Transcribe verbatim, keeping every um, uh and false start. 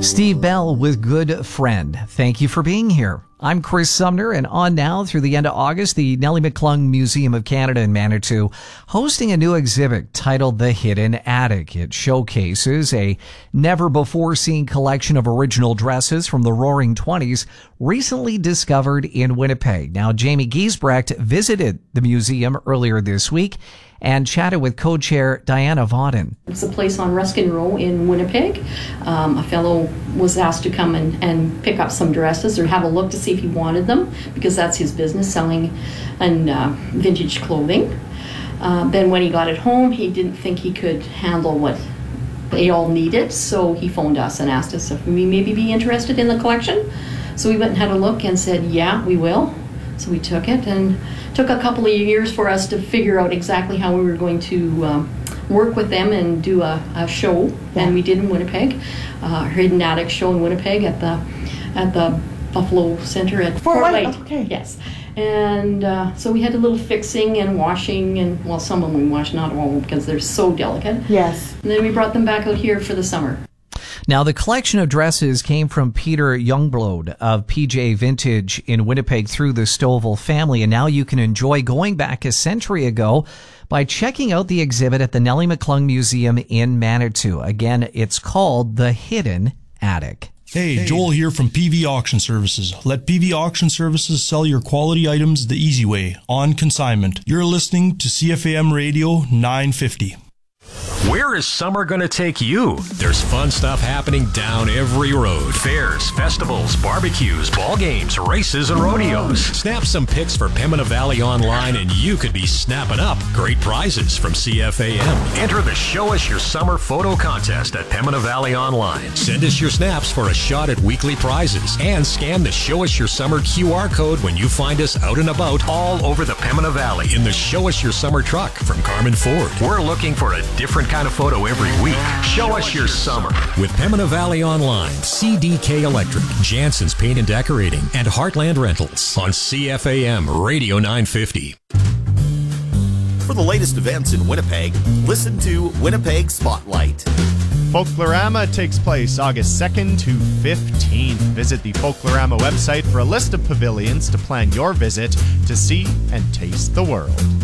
Steve Bell with Good Friend. Thank you for being here. I'm Chris Sumner, and on now through the end of August, the Nellie McClung Museum of Canada in Manitou hosting a new exhibit titled The Hidden Attic. It showcases a never-before-seen collection of original dresses from the Roaring Twenties recently discovered in Winnipeg. Now, Jamie Giesbrecht visited the museum earlier this week and chatted with co-chair Diana Vauden. It's a place on Ruskin Row in Winnipeg. Um, a fellow was asked to come and, and pick up some dresses or have a look to see if he wanted them, because that's his business, selling and uh, vintage clothing. Uh, then when he got it home, he didn't think he could handle what they all needed, so he phoned us and asked us if we maybe be interested in the collection. So we went and had a look and said, yeah, we will. So we took it, and took a couple of years for us to figure out exactly how we were going to um, work with them and do a, a show. Yeah. And we did in Winnipeg, uh, Hidden Attic show in Winnipeg at the at the Buffalo Center at Fort White. Okay. Yes. And uh, so we had a little fixing and washing, and well, some of them we washed, not all, because they're so delicate. Yes. And then we brought them back out here for the summer. Now, the collection of dresses came from Peter Youngblad of P J Vintage in Winnipeg through the Stovall family, and now you can enjoy going back a century ago by checking out the exhibit at the Nellie McClung Museum in Manitou. Again, it's called The Hidden Attic. Hey, Joel here from P V Auction Services. Let P V Auction Services sell your quality items the easy way, on consignment. You're listening to C F A M Radio nine fifty. Where is summer going to take you? There's fun stuff happening down every road. Fairs, festivals, barbecues, ball games, races, and rodeos. Snap some pics for Pembina Valley Online and you could be snapping up great prizes from C F A M. Enter the Show Us Your Summer photo contest at Pembina Valley Online. Send us your snaps for a shot at weekly prizes and scan the Show Us Your Summer Q R code when you find us out and about all over the Pembina Valley in the Show Us Your Summer truck from Carmen Ford. We're looking for a different kind of photo every week. Show us your summer. With Pembina Valley Online, C D K Electric, Jansen's Paint and Decorating, and Heartland Rentals on C F A M Radio nine fifty. For the latest events in Winnipeg, listen to Winnipeg Spotlight. Folklorama takes place August second to fifteenth. Visit the Folklorama website for a list of pavilions to plan your visit to see and taste the world.